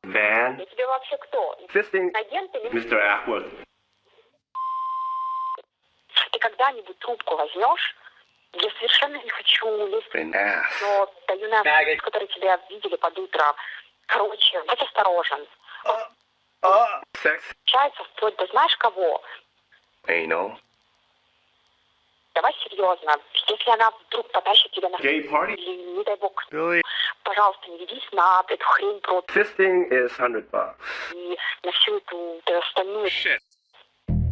Van. Я тебе вообще кто? Fisting. Агент или... Mr. Ackworth. Ты когда-нибудь трубку возьмешь? Я совершенно не хочу лезть. An ass. Но даю на которые тебя видели под утро. Короче, будь осторожен. Sex. Получается вплоть до знаешь кого? Anal. Давай серьезно. Если она вдруг потащит тебя на... Gay party. Или, не дай бог, Billy. пожалуйста, не ведись на эту хрень про... Fisting is $100. И на всю эту остальную... Shit.